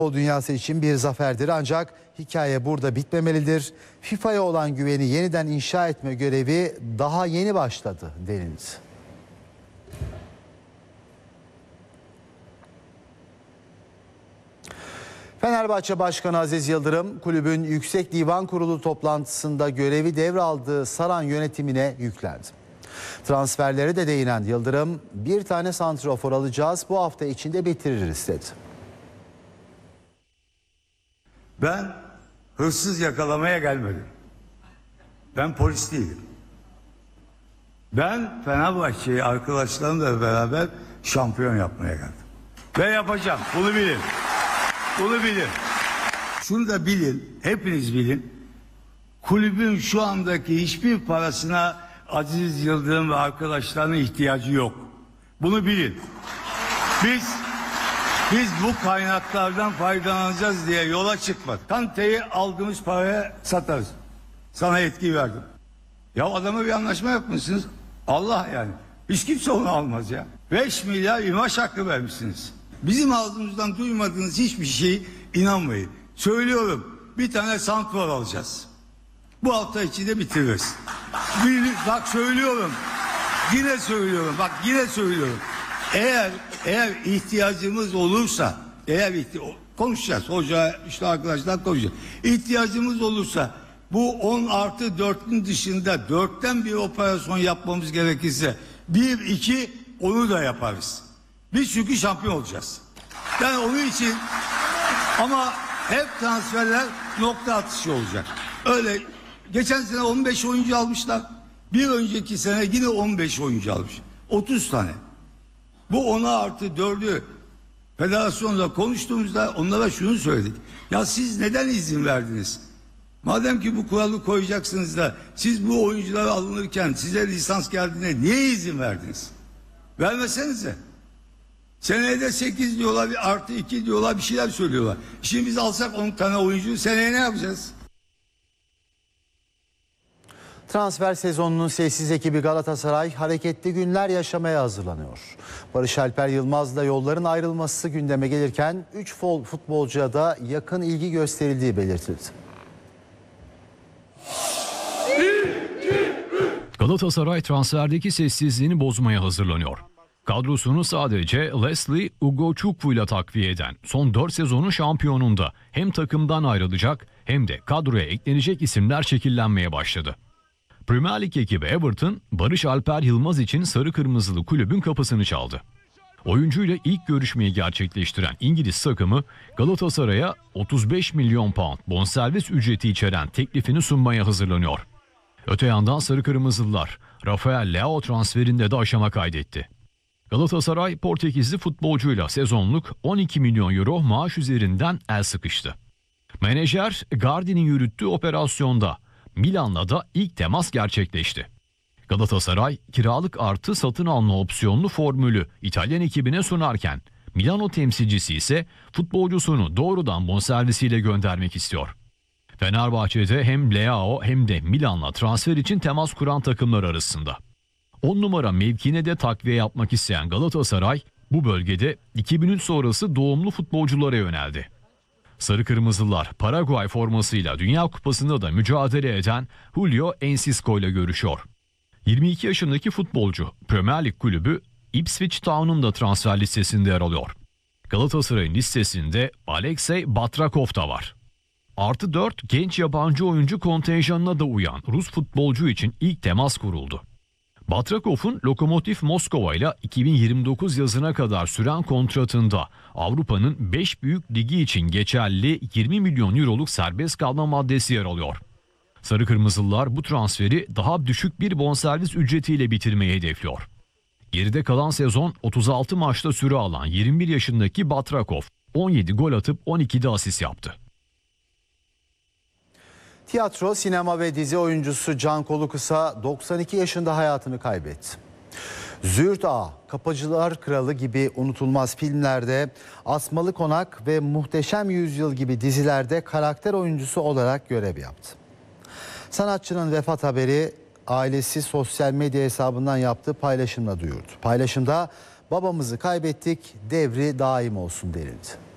O dünyası için bir zaferdir ancak hikaye burada bitmemelidir. FIFA'ya olan güveni yeniden inşa etme görevi daha yeni başladı denildi. Fenerbahçe Başkanı Aziz Yıldırım, kulübün Yüksek Divan Kurulu toplantısında görevi devraldığı Saran yönetimine yüklendi. Transferlere de değinen Yıldırım, bir tane santrafor alacağız, bu hafta içinde bitiririz dedi. Ben hırsız yakalamaya gelmedim. Ben polis değilim. Ben Fenerbahçe'yi arkadaşlarımla beraber şampiyon yapmaya geldim. Ve yapacağım. Bunu bilin. Bunu bilin. Şunu da bilin, hepiniz bilin. Kulübün şu andaki hiçbir parasına Aziz Yıldırım ve arkadaşlarının ihtiyacı yok. Bunu bilin. Biz bu kaynaklardan faydalanacağız diye yola çıkmadık. Kante'yi aldığımız paraya satarız. Sana yetki verdim. Ya adama bir anlaşma yapmışsınız. Allah yani. Hiç kimse onu almaz ya. 5 milyar imaj hakkı vermişsiniz. Bizim ağzımızdan duymadığınız hiçbir şeyi inanmayın. Söylüyorum, bir tane santrafor alacağız. Bu hafta içinde bitiririz. Bak söylüyorum. Yine söylüyorum. Bak yine söylüyorum. Eğer ihtiyacımız olursa, konuşacağız. Hoca işte arkadaşlar konuşacağız. İhtiyacımız olursa bu 10+4'ün dışında 4'ten bir operasyon yapmamız gerekirse 1-2 onu da yaparız. Biz çünkü şampiyon olacağız. Yani onun için ama hep transferler nokta atışı olacak. Öyle geçen sene 15 oyuncu almışlar. Bir önceki sene yine 15 oyuncu almış. 30 tane. Bu 10+4'ü federasyonla konuştuğumuzda onlara şunu söyledik. Ya siz neden izin verdiniz? Madem ki bu kuralı koyacaksınız da siz bu oyunculara alınırken size lisans geldiğine niye izin verdiniz? Vermesenize. Seneye de 8 diyorlar, bir +2 diyorlar, bir şeyler söylüyorlar. Şimdi biz alsak 10 tane oyuncu, seneye ne yapacağız? Transfer sezonunun sessiz ekibi Galatasaray hareketli günler yaşamaya hazırlanıyor. Barış Alper Yılmaz'la yolların ayrılması gündeme gelirken 3 futbolcuya da yakın ilgi gösterildiği belirtildi. Galatasaray transferdeki sessizliğini bozmaya hazırlanıyor. Kadrosunu sadece Leslie Ugochukwu ile takviye eden son 4 sezonun şampiyonunda hem takımdan ayrılacak hem de kadroya eklenecek isimler şekillenmeye başladı. Premier Lig ekibi Everton, Barış Alper Yılmaz için sarı kırmızılı kulübün kapısını çaldı. Oyuncuyla ilk görüşmeyi gerçekleştiren İngiliz takımı Galatasaray'a 35 milyon pound bonservis ücreti içeren teklifini sunmaya hazırlanıyor. Öte yandan sarı kırmızılılar Rafael Leao transferinde de aşama kaydetti. Galatasaray Portekizli futbolcuyla sezonluk 12 milyon euro maaş üzerinden el sıkıştı. Menajer Gardi'nin yürüttüğü operasyonda Milan'la da ilk temas gerçekleşti. Galatasaray kiralık artı satın alma opsiyonlu formülü İtalyan ekibine sunarken Milano temsilcisi ise futbolcusunu doğrudan bonservisiyle göndermek istiyor. Fenerbahçe'de hem Leao hem de Milan'la transfer için temas kuran takımlar arasında. 10 numara mevkine de takviye yapmak isteyen Galatasaray bu bölgede 2003 sonrası doğumlu futbolculara yöneldi. Sarı Kırmızılar Paraguay formasıyla Dünya Kupası'nda da mücadele eden Julio Enciso ile görüşüyor. 22 yaşındaki futbolcu Premier Lig kulübü Ipswich Town'un da transfer listesinde yer alıyor. Galatasaray'ın listesinde Alexey Batrakov da var. +4 genç yabancı oyuncu kontenjanına da uyan Rus futbolcu için ilk temas kuruldu. Batrakov'un Lokomotiv Moskova ile 2029 yazına kadar süren kontratında Avrupa'nın 5 büyük ligi için geçerli 20 milyon euroluk serbest kalma maddesi yer alıyor. Sarı Kırmızılılar bu transferi daha düşük bir bonservis ücretiyle bitirmeyi hedefliyor. Geride kalan sezon 36 maçta süre alan 21 yaşındaki Batrakov 17 gol atıp 12 de asist yaptı. Tiyatro, sinema ve dizi oyuncusu Can Kolukısa 92 yaşında hayatını kaybetti. Züğürt Ağa, Kapıcılar Kralı gibi unutulmaz filmlerde, Asmalı Konak ve Muhteşem Yüzyıl gibi dizilerde karakter oyuncusu olarak görev yaptı. Sanatçının vefat haberi ailesi sosyal medya hesabından yaptığı paylaşımla duyurdu. Paylaşımda babamızı kaybettik, devri daim olsun denildi.